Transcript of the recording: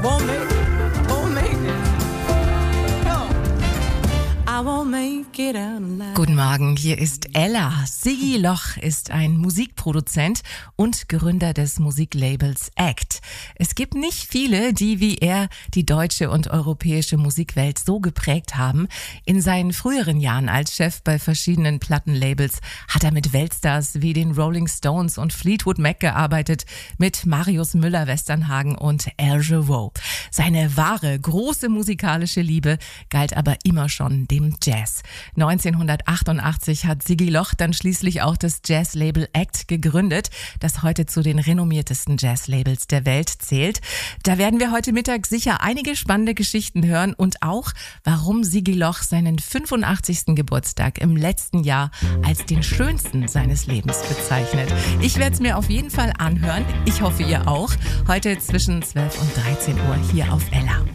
won't make it. I won't make it out alive. Guten Morgen, hier ist Ella. Siggi Loch ist ein Musikproduzent und Gründer des Musiklabels ACT. Es gibt nicht viele, die wie er die deutsche und europäische Musikwelt so geprägt haben. In seinen früheren Jahren als Chef bei verschiedenen Plattenlabels hat er mit Weltstars wie den Rolling Stones und Fleetwood Mac gearbeitet, mit Marius Müller-Westernhagen und Al Jarreau. Seine wahre, große musikalische Liebe galt aber immer schon dem Jazz. 1988 hat Siggi Loch dann schließlich auch das Jazzlabel ACT gegründet, das heute zu den renommiertesten Jazzlabels der Welt zählt. Da werden wir heute Mittag sicher einige spannende Geschichten hören und auch, warum Siggi Loch seinen 85. Geburtstag im letzten Jahr als den schönsten seines Lebens bezeichnet. Ich werde es mir auf jeden Fall anhören. Ich hoffe, ihr auch. Heute zwischen 12 und 13 Uhr hier auf Ella.